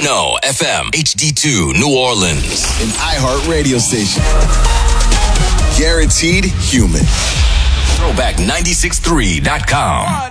100.9 FM, HD2, New Orleans. An iHeart radio station. Guaranteed human. Throwback963.com.